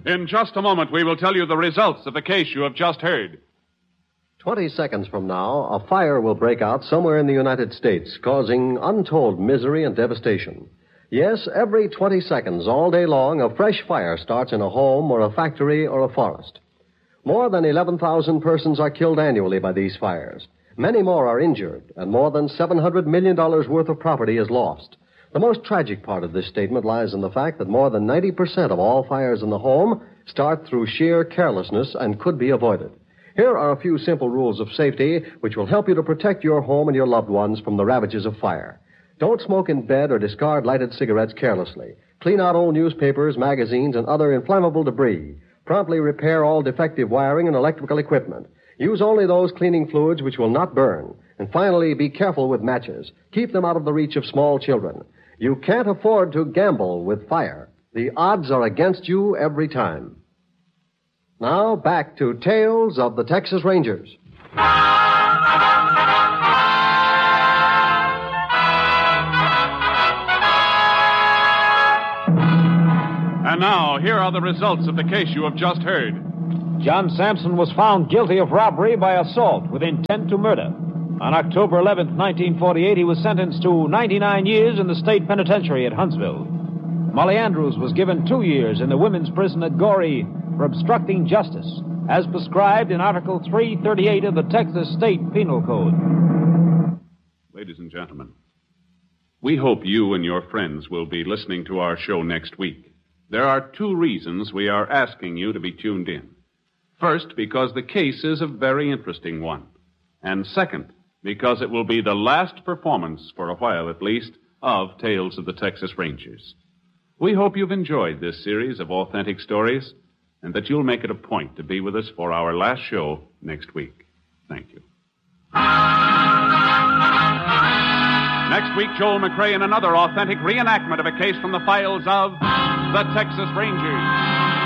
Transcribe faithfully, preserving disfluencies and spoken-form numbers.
In just a moment, we will tell you the results of the case you have just heard. Twenty seconds from now, a fire will break out somewhere in the United States, causing untold misery and devastation. Yes, every twenty seconds, all day long, a fresh fire starts in a home or a factory or a forest. More than eleven thousand persons are killed annually by these fires. Many more are injured, and more than seven hundred million dollars worth of property is lost. The most tragic part of this statement lies in the fact that more than ninety percent of all fires in the home start through sheer carelessness and could be avoided. Here are a few simple rules of safety which will help you to protect your home and your loved ones from the ravages of fire. Don't smoke in bed or discard lighted cigarettes carelessly. Clean out old newspapers, magazines, and other inflammable debris. Promptly repair all defective wiring and electrical equipment. Use only those cleaning fluids which will not burn. And finally, be careful with matches. Keep them out of the reach of small children. You can't afford to gamble with fire. The odds are against you every time. Now, back to Tales of the Texas Rangers. And now, here are the results of the case you have just heard. John Sampson was found guilty of robbery by assault with intent to murder. On October eleventh, nineteen forty-eight, he was sentenced to ninety-nine years in the state penitentiary at Huntsville. Molly Andrews was given two years in the women's prison at Goree for obstructing justice, as prescribed in Article three thirty-eight of the Texas State Penal Code. Ladies and gentlemen, we hope you and your friends will be listening to our show next week. There are two reasons we are asking you to be tuned in. First, because the case is a very interesting one. And second, because it will be the last performance, for a while at least, of Tales of the Texas Rangers. We hope you've enjoyed this series of authentic stories and that you'll make it a point to be with us for our last show next week. Thank you. Next week, Joel McRae in another authentic reenactment of a case from the files of the Texas Rangers.